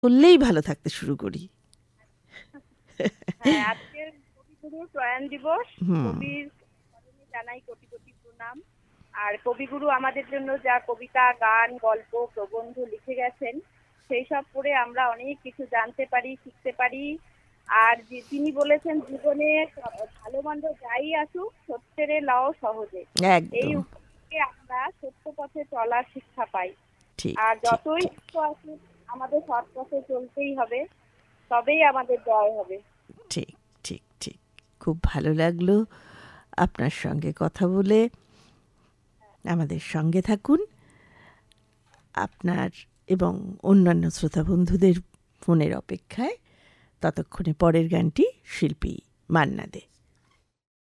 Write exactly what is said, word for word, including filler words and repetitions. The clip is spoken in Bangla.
করলেই ভালো থাকতে শুরু করি। হ্যাঁ, আজকের কবিগুরুর প্রয়াণ দিবস। হুম কবির চরণে জানাই কোটি কোটি প্রণাম। আর কবিগুরু আমাদের জন্য যা কবিতা, গান, গল্প, প্রবন্ধ লিখে গেছেন, সেই সব পড়ে আমরা অনেক কিছু জানতে পারি, শিখতে পারি। আর যে তিনি বলেছেন, জীবনে ভালো মন্দ যাই আসুক, সত্যেরে লও সহজে। এই একদম উক্তিতে আমরা সত্য পথে চলার শিক্ষা পাই। ঠিক আর ঠিক যতই ঠিক দুঃখ আসুক, আমাদের সৎ পথে চলতেই হবে, তবেই আমাদের জয় হবে। ঠিক ঠিক ঠিক খুব ভালো লাগলো আপনার সঙ্গে কথা বলে। আমাদের সঙ্গে থাকুন, আপনার এবং অন্যান্য শ্রোতা বন্ধুদের ফোনের অপেক্ষায়। ততক্ষণে পরের গানটি শিল্পী মান্না দে।